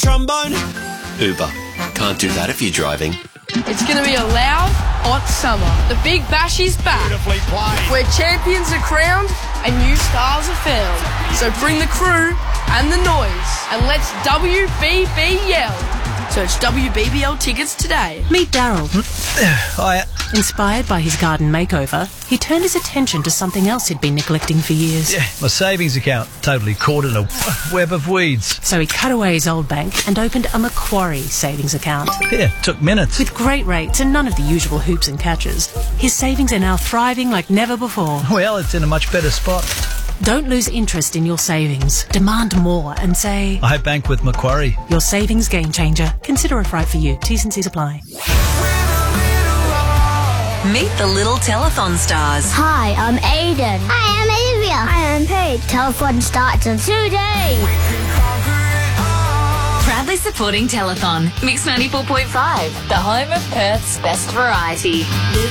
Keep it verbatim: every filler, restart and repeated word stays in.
trombone? Uber. Can't do that if you're driving. It's going to be a loud, hot summer. The Big Bash is back, where champions are crowned and new stars are found. So bring the crew and the noise, and let's W B B L. Search W B B L tickets today. Meet Daryl. I... Inspired by his garden makeover, he turned his attention to something else he'd been neglecting for years. Yeah, my savings account, totally caught in a web of weeds. So he cut away his old bank and opened a Macquarie savings account. Yeah, took minutes. With great rates and none of the usual hoops and catches, his savings are now thriving like never before. Well, it's in a much better spot. Don't lose interest in your savings. Demand more and say, I bank with Macquarie. Your savings game changer. Consider if right for you. T's and C's apply. Meet the little telethon stars. Hi, I'm Aiden. Hi, I'm Olivia. Hi, I'm Paige. Telethon starts in two days. Proudly supporting Telethon. Mix ninety-four point five, the home of Perth's best variety.